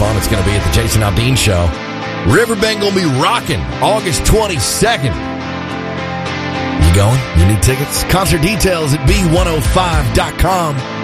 fun it's going to be at the Jason Aldean Show. Riverbend going to be rocking August 22nd. You going? You need tickets? Concert details at B105.com.